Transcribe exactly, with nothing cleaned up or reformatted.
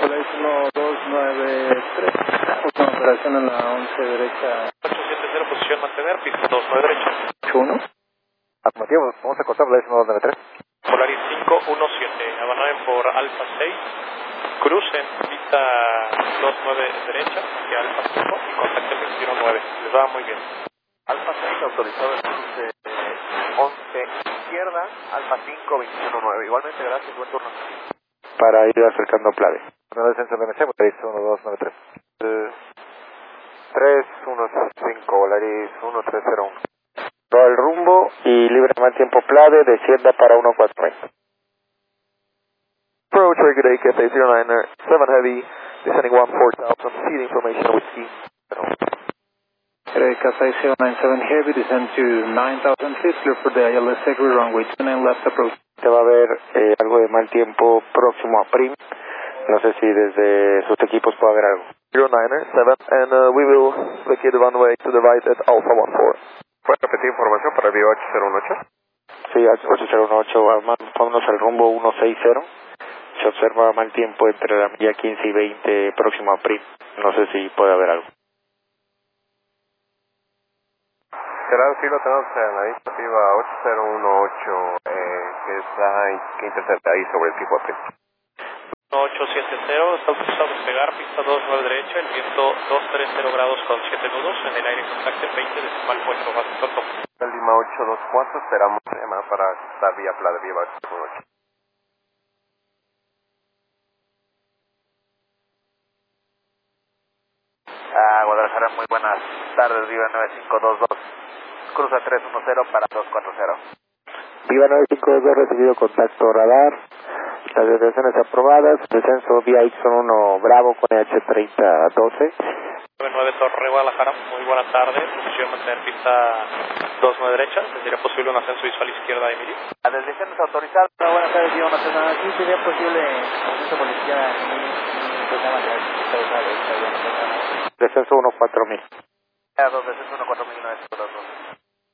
Blaze uno dos nueve tres, última operación en la once derecha. ocho siete cero, posición mantener, pista dos nueve derecha. ocho uno. Afirmativo, vamos a cortar Blaze uno dos nueve tres. Polaris cinco uno siete, abandonen por Alfa seis, crucen pista dos nueve derecha hacia Alfa cinco y contacten veintiuno nueve. Les va muy bien. Alfa seis autorizado el cruce once izquierda, Alfa cinco veintiuno nueve. Igualmente, gracias, buen turno. Para ir acercando Plade. No descenso de M C, Volaris uno dos nueve tres. tres uno cinco, Volaris uno tres cero uno. Todo el rumbo y libre mal tiempo Plade, descienda para uno cuatro veinte. Approach regular K F A zero nine seven heavy, descending one four thousand, seat information whiskey. Cathay zero nine seven Heavy, descend to nine thousand feet, clear for the I L S Secretary, runway two nine left approach. Se va a ver eh, algo de mal tiempo próximo a Prim. No sé si desde sus equipos puede haber algo. zero nine seven, and uh, we will vacate the runway to the right at Alpha one four. ¿Puede repetir información para el Viva ocho cero uno ocho? Sí, ocho cero uno ocho, vámonos al rumbo uno seis cero. Se observa mal tiempo entre la milla quince y veinte próximo a Prim. No sé si puede haber algo. Será sí lo tenemos en la dispositiva ocho cero uno ocho, eh, que está ahí, que intercepta ahí sobre el tipo de pista. ocho siete cero, está autorizado a despegar, pista dos nueve derecha, el viento doscientos treinta grados con siete nudos, en el aire contacte veinte decimal ocho, base Toto. El Lima ocho dos cuatro, esperamos llamada para estar vía Plade, Viva ocho cero uno ocho. Ah, Guadalajara, muy buenas tardes, Viva nueve cinco dos dos. Cruza tres uno cero para dos cuatro cero. Viva nueve cinco dos dos, recibido contacto radar. Las desviaciones aprobadas. Descenso vía Ixon uno Bravo con H treinta doce. nueve nueve Torre Guadalajara, muy buena tarde. Posición mantener pista dos nueve derecha. ¿Sería posible un ascenso visual izquierda de Emilio? A desviaciones autorizadas. Buenas tardes, Viva Nacional. Sí, sería posible ascenso por izquierda y programa de Descenso uno cuatro mil. dos descenso uno cuatro mil nueve cinco dos.